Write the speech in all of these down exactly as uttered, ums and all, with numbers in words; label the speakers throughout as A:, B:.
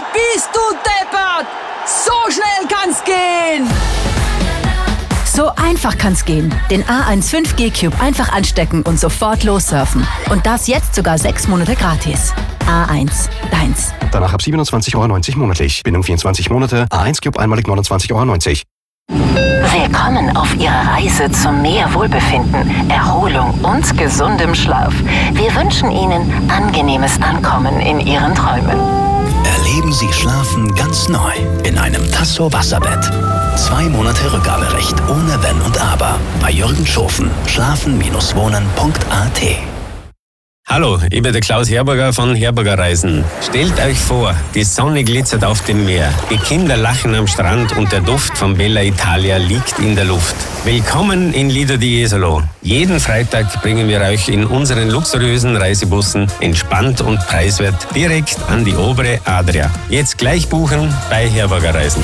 A: Bist du deppert? So schnell kann's gehen!
B: So einfach kann's gehen. Den A eins fünf G Cube einfach anstecken und sofort lossurfen. Und das jetzt sogar sechs Monate gratis. A eins, deins.
C: Danach ab siebenundzwanzig Euro neunzig monatlich. Bindung vierundzwanzig Monate. A eins Cube einmalig neunundzwanzig Euro neunzig.
D: Willkommen auf Ihrer Reise zu mehr Wohlbefinden, Erholung und gesundem Schlaf. Wir wünschen Ihnen angenehmes Ankommen in Ihren Träumen.
E: Erleben Sie Schlafen ganz neu in einem Tasso Wasserbett. Zwei Monate Rückgaberecht ohne Wenn und Aber. Bei Jürgen Schofen. Schlafen Wohnen Punkt a t.
F: Hallo, ich bin der Klaus Herberger von Herberger Reisen. Stellt euch vor, die Sonne glitzert auf dem Meer, die Kinder lachen am Strand und der Duft von Bella Italia liegt in der Luft. Willkommen in Lido di Jesolo. Jeden Freitag bringen wir euch in unseren luxuriösen Reisebussen entspannt und preiswert direkt an die obere Adria. Jetzt gleich buchen bei Herberger Reisen.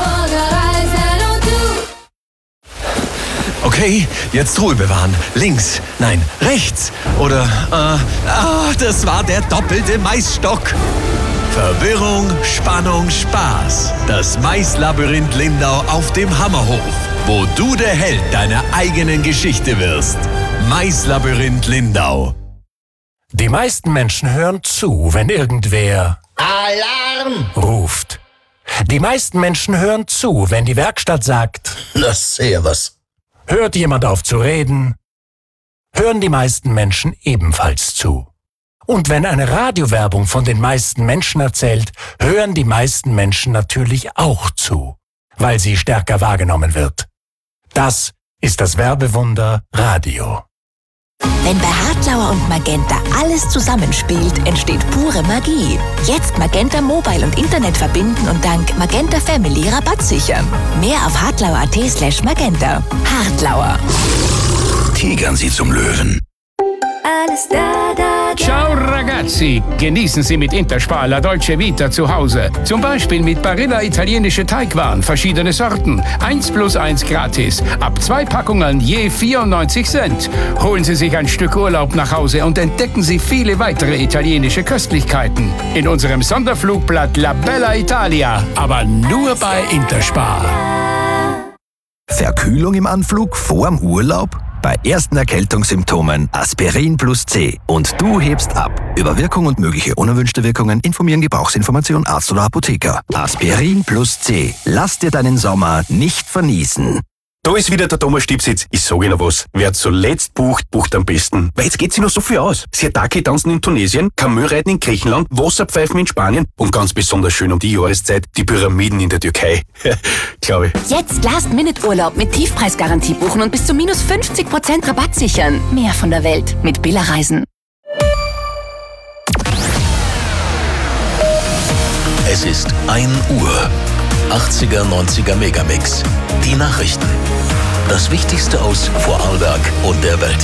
G: Okay, jetzt Ruhe bewahren. Links, nein, rechts. Oder, äh, ah, das war der doppelte Maisstock. Verwirrung, Spannung, Spaß. Das Maislabyrinth Lindau auf dem Hammerhof, wo du der Held deiner eigenen Geschichte wirst. Maislabyrinth Lindau.
H: Die meisten Menschen hören zu, wenn irgendwer
I: Alarm
H: ruft. Die meisten Menschen hören zu, wenn die Werkstatt sagt,
I: na servus.
H: Hört jemand auf zu reden, hören die meisten Menschen ebenfalls zu. Und wenn eine Radiowerbung von den meisten Menschen erzählt, hören die meisten Menschen natürlich auch zu, weil sie stärker wahrgenommen wird. Das ist das Werbewunder Radio.
J: Wenn bei Hartlauer und Magenta alles zusammenspielt, entsteht pure Magie. Jetzt Magenta Mobile und Internet verbinden und dank Magenta Family Rabatt sichern. Mehr auf hartlauer.at slash magenta. Hartlauer.
E: Tigern Sie zum Löwen.
J: Alles da, da, da.
K: Ciao ragazzi, genießen Sie mit Interspar La Dolce Vita zu Hause. Zum Beispiel mit Barilla italienische Teigwaren, verschiedene Sorten. eins plus eins gratis. Ab zwei Packungen je vierundneunzig Cent. Holen Sie sich ein Stück Urlaub nach Hause und entdecken Sie viele weitere italienische Köstlichkeiten. In unserem Sonderflugblatt La Bella Italia. Aber nur bei Interspar.
L: Verkühlung im Anflug vorm Urlaub? Bei ersten Erkältungssymptomen Aspirin plus C. Und du hebst ab. Über Wirkung und mögliche unerwünschte Wirkungen informieren Gebrauchsinformation Arzt oder Apotheker. Aspirin plus C. Lass dir deinen Sommer nicht vernießen.
C: Da ist wieder der Thomas Stipsitz. Ich sage Ihnen was. Wer zuletzt bucht, bucht am besten. Weil jetzt geht sich noch so viel aus. Siatake tanzen in Tunesien, Kamelreiten in Griechenland, Wasserpfeifen in Spanien und ganz besonders schön um die Jahreszeit die Pyramiden in der Türkei. Glaube ich.
B: Jetzt Last-Minute-Urlaub mit Tiefpreisgarantie buchen und bis zu minus fünfzig Prozent Rabatt sichern. Mehr von der Welt mit Billa Reisen.
E: Es ist ein Uhr. achtziger, neunziger Megamix. Die Nachrichten. Das Wichtigste aus Vorarlberg und der Welt.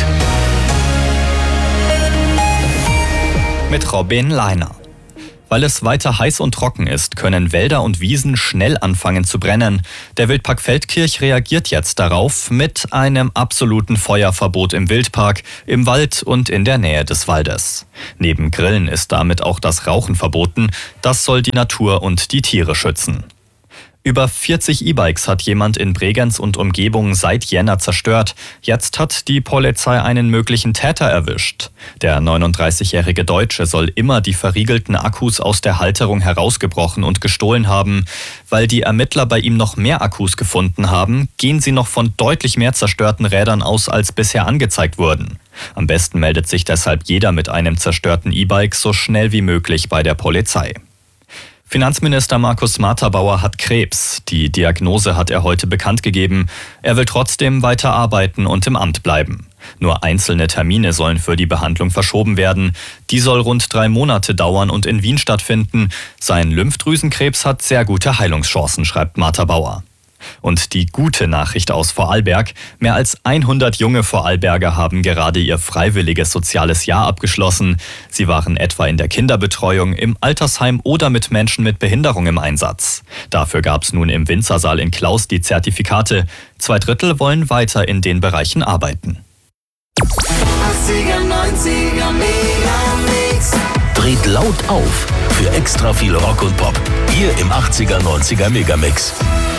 M: Mit Robin Leiner. Weil es weiter heiß und trocken ist, können Wälder und Wiesen schnell anfangen zu brennen. Der Wildpark Feldkirch reagiert jetzt darauf mit einem absoluten Feuerverbot im Wildpark, im Wald und in der Nähe des Waldes. Neben Grillen ist damit auch das Rauchen verboten. Das soll die Natur und die Tiere schützen. Über vierzig E-Bikes hat jemand in Bregenz und Umgebung seit Jänner zerstört. Jetzt hat die Polizei einen möglichen Täter erwischt. Der neununddreißigjährige Deutsche soll immer die verriegelten Akkus aus der Halterung herausgebrochen und gestohlen haben. Weil die Ermittler bei ihm noch mehr Akkus gefunden haben, gehen sie noch von deutlich mehr zerstörten Rädern aus, als bisher angezeigt wurden. Am besten meldet sich deshalb jeder mit einem zerstörten E-Bike so schnell wie möglich bei der Polizei. Finanzminister Markus Materbauer hat Krebs. Die Diagnose hat er heute bekannt gegeben. Er will trotzdem weiter arbeiten und im Amt bleiben. Nur einzelne Termine sollen für die Behandlung verschoben werden. Die soll rund drei Monate dauern und in Wien stattfinden. Sein Lymphdrüsenkrebs hat sehr gute Heilungschancen, schreibt Materbauer. Und die gute Nachricht aus Vorarlberg: Mehr als hundert junge Vorarlberger haben gerade ihr freiwilliges soziales Jahr abgeschlossen. Sie waren etwa in der Kinderbetreuung, im Altersheim oder mit Menschen mit Behinderung im Einsatz. Dafür gab es nun im Winzersaal in Klaus die Zertifikate. Zwei Drittel wollen weiter in den Bereichen arbeiten.
N: achtziger, neunziger Megamix. dreht laut auf für extra viel Rock und Pop. Hier im achtziger neunziger Megamix.